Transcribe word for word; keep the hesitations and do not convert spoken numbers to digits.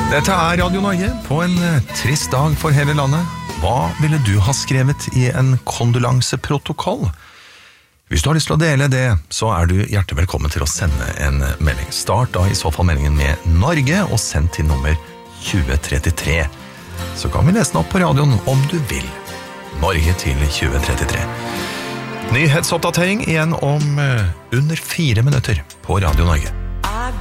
Dette er Radio Norge på en trist dag for hele landet. Hva ville du ha skrevet i en kondolanseprotokoll? Hvis du har lyst til å dele det, så er du hjertelig velkommen til å sende en melding. Start da i så fall meldingen med Norge, og send til nummer tjue trettitre. Så kan vi lese den opp på radioen om du vil. Norge til tjue trettitre. Nyhetsoppdatering igjen om under fire minutter på Radio Norge.